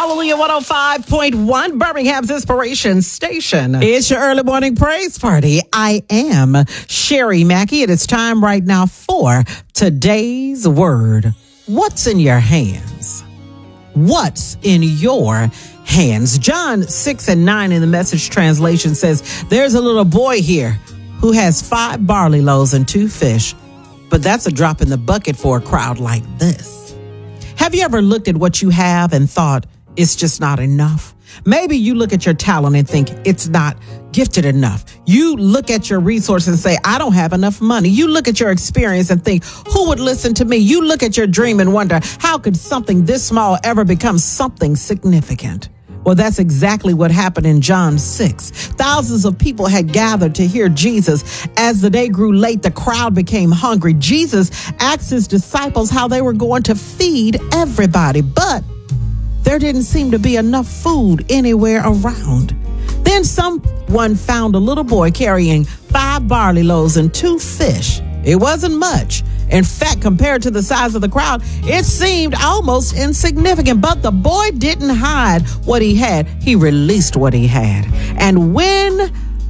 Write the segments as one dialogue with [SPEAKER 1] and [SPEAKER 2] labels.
[SPEAKER 1] Hallelujah 105.1, Birmingham's Inspiration Station. It's your early morning praise party. I am Sherry Mackey. It is time right now for today's word. What's in your hands? What's in your hands? John 6:9 in the Message translation says, there's a little boy here who has 5 barley loaves and 2 fish, but that's a drop in the bucket for a crowd like this. Have you ever looked at what you have and thought it's just not enough? Maybe you look at your talent and think it's not gifted enough. You look at your resources and say, I don't have enough money. You look at your experience and think, who would listen to me? You look at your dream and wonder, how could something this small ever become something significant? Well, that's exactly what happened in John 6. Thousands of people had gathered to hear Jesus. As the day grew late, the crowd became hungry. Jesus asked his disciples how they were going to feed everybody, but there didn't seem to be enough food anywhere around. Then someone found a little boy carrying 5 barley loaves and 2 fish. It wasn't much. In fact, compared to the size of the crowd, it seemed almost insignificant. But the boy didn't hide what he had. He released what he had. And when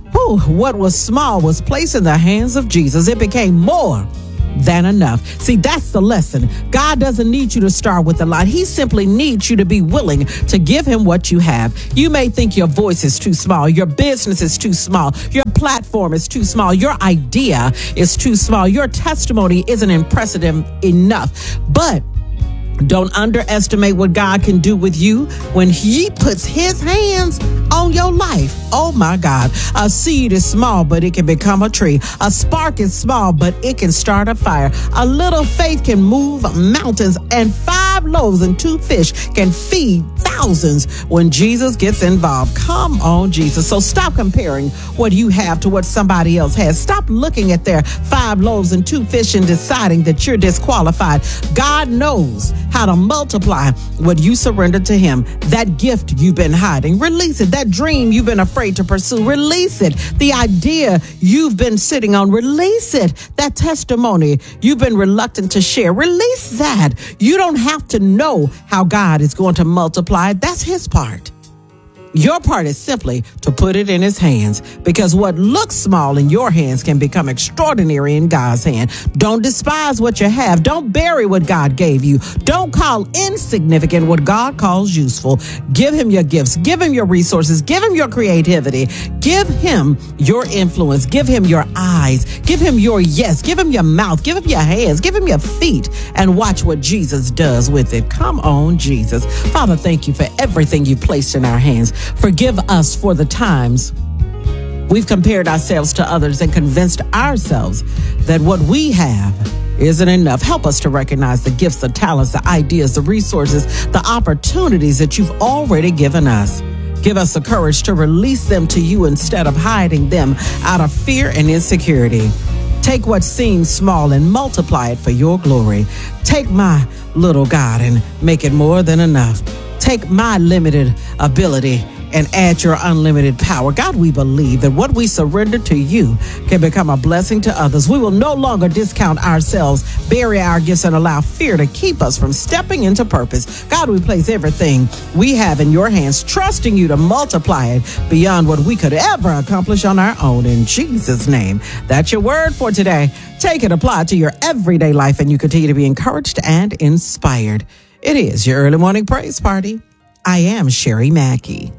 [SPEAKER 1] what was small was placed in the hands of Jesus, it became more than enough. See, that's the lesson. God doesn't need you to start with a lot. He simply needs you to be willing to give him what you have. You may think your voice is too small. Your business is too small. Your platform is too small. Your idea is too small. Your testimony isn't impressive enough. But don't underestimate what God can do with you when he puts his hands on your life. Oh my God. A seed is small, but it can become a tree. A spark is small, but it can start a fire. A little faith can move mountains, and 5 loaves and 2 fish can feed thousands when Jesus gets involved. Come on, Jesus. So stop comparing what you have to what somebody else has. Stop looking at their 5 loaves and 2 fish and deciding that you're disqualified. God knows how to multiply what you surrender to him. That gift you've been hiding, release it. That dream you've been afraid to pursue, release it. The idea you've been sitting on, release it. That testimony you've been reluctant to share, release that. You don't have to know how God is going to multiply it. That's his part. Your part is simply to put it in his hands, because what looks small in your hands can become extraordinary in God's hand. Don't despise what you have. Don't bury what God gave you. Don't call insignificant what God calls useful. Give him your gifts. Give him your resources. Give him your creativity. Give him your influence. Give him your eyes. Give him your yes. Give him your mouth. Give him your hands. Give him your feet, and watch what Jesus does with it. Come on, Jesus. Father, thank you for everything you placed in our hands. Forgive us for the times we've compared ourselves to others and convinced ourselves that what we have isn't enough. Help us to recognize the gifts, the talents, the ideas, the resources, the opportunities that you've already given us. Give us the courage to release them to you instead of hiding them out of fear and insecurity. Take what seems small and multiply it for your glory. Take my little God and make it more than enough. Take my limited ability and add your unlimited power. God, we believe that what we surrender to you can become a blessing to others. We will no longer discount ourselves, bury our gifts, and allow fear to keep us from stepping into purpose. God, we place everything we have in your hands, trusting you to multiply it beyond what we could ever accomplish on our own. In Jesus' name, that's your word for today. Take it, apply it to your everyday life, and you continue to be encouraged and inspired. It is your early morning praise party. I am Sherry Mackey.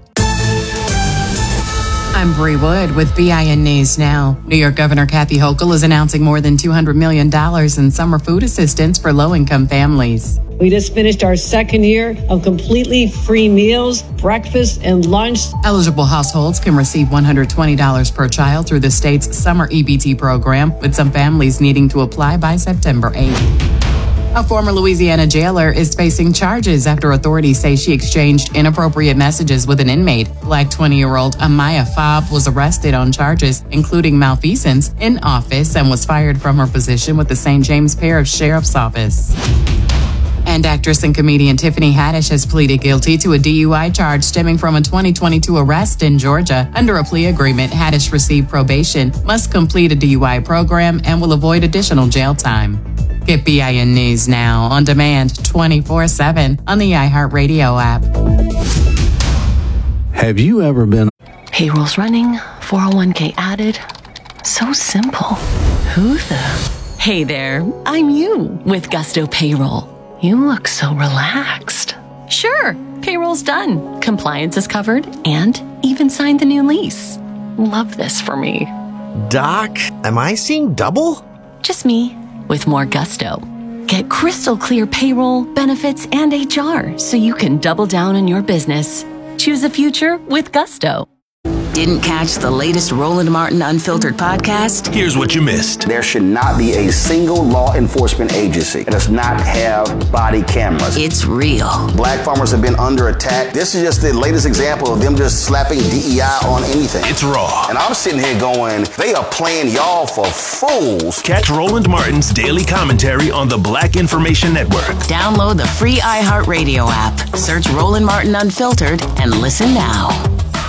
[SPEAKER 2] I'm Bree Wood with BIN News Now. New York Governor Kathy Hochul is announcing more than $200 million in summer food assistance for low-income families.
[SPEAKER 3] We just finished our 2nd year of completely free meals, breakfast, and lunch.
[SPEAKER 2] Eligible households can receive $120 per child through the state's summer EBT program, with some families needing to apply by September 8th. A former Louisiana jailer is facing charges after authorities say she exchanged inappropriate messages with an inmate. Black 20-year-old Amaya Fobb was arrested on charges including malfeasance in office and was fired from her position with the St. James Parish Sheriff's Office. And actress and comedian Tiffany Haddish has pleaded guilty to a DUI charge stemming from a 2022 arrest in Georgia. Under a plea agreement, Haddish received probation, must complete a DUI program, and will avoid additional jail time. Get BIN News Now on demand 24/7 on the iHeartRadio app.
[SPEAKER 4] Have you ever been...
[SPEAKER 5] Payroll's running, 401k added. So simple. Who the... Hey there, I'm you with Gusto Payroll. You look so relaxed. Sure, payroll's done. Compliance is covered and even signed the new lease. Love this for me.
[SPEAKER 6] Doc, am I seeing double?
[SPEAKER 5] Just me with more gusto. Get crystal clear payroll, benefits, and HR so you can double down on your business. Choose a future with Gusto.
[SPEAKER 7] Didn't catch the latest Roland Martin Unfiltered podcast?
[SPEAKER 8] Here's what you missed.
[SPEAKER 9] There should not be a single law enforcement agency that does not have body cameras.
[SPEAKER 7] It's real.
[SPEAKER 9] Black farmers have been under attack. This is just the latest example of them just slapping DEI on anything.
[SPEAKER 8] It's raw.
[SPEAKER 9] And I'm sitting here going, they are playing y'all for fools.
[SPEAKER 8] Catch Roland Martin's daily commentary on the Black Information Network.
[SPEAKER 7] Download the free iHeartRadio app. Search Roland Martin Unfiltered and listen now.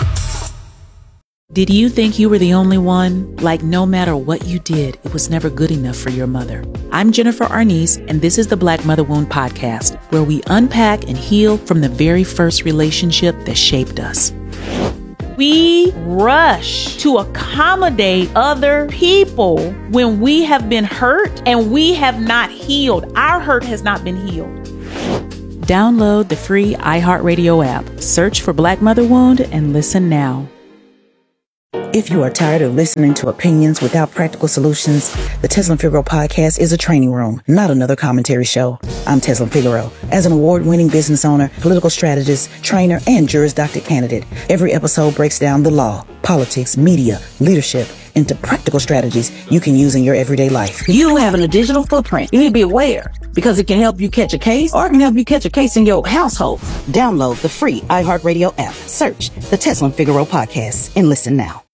[SPEAKER 10] Did you think you were the only one? Like no matter what you did, it was never good enough for your mother. I'm Jennifer Arnice, and this is the Black Mother Wound Podcast, where we unpack and heal from the very first relationship that shaped us.
[SPEAKER 11] We rush to accommodate other people when we have been hurt and we have not healed. Our hurt has not been healed.
[SPEAKER 10] Download the free iHeartRadio app. Search for Black Mother Wound and listen now.
[SPEAKER 12] If you are tired of listening to opinions without practical solutions, the Teslin Figaro podcast is a training room, not another commentary show. I'm Teslin Figaro. As an award-winning business owner, political strategist, trainer, and Juris Doctor candidate, every episode breaks down the law, politics, media, leadership, into practical strategies you can use in your everyday life.
[SPEAKER 13] You having a digital footprint. You need to be aware because it can help you catch a case or it can help you catch a case in your household.
[SPEAKER 12] Download the free iHeartRadio app. Search the Teslin Figaro podcast and listen now.